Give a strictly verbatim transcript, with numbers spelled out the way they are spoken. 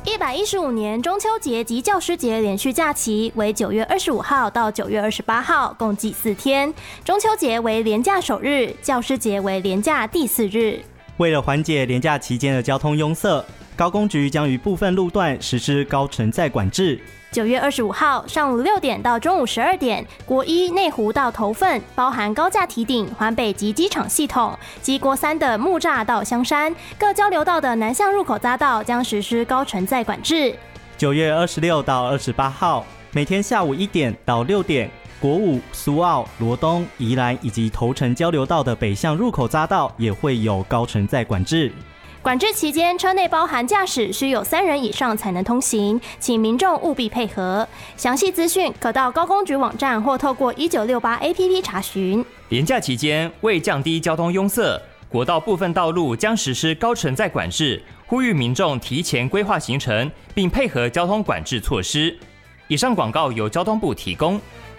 一百一十五年中秋节及教师节连续假期为九月二十五号到九月二十八号，共计四天。中秋节为连假首日，教师节为连假第四日。 为了缓解连假期间的交通拥塞，高公局将于部分路段实施高承载管制。 九月二十五号上午六点到中午十二点，国一内湖到头份，包含高架堤顶、环北及机场系统及国三的木栅到香山各交流道的南向入口匝道将实施高承载管制。 九月二十六到二十八号，每天下午一点到六点，国五、苏澳、罗东、宜兰以及头城交流道的北向入口匝道也会有高承载管制。 管制期间，车内包含驾驶需有三人以上才能通行，请民众务必配合。详细资讯可到高公局网站或透过一九六八 A P P 查询。 连假期间，为降低交通拥塞，国道部分道路将实施高承载管制，呼吁民众提前规划行程，并配合交通管制措施。以上广告由交通部提供。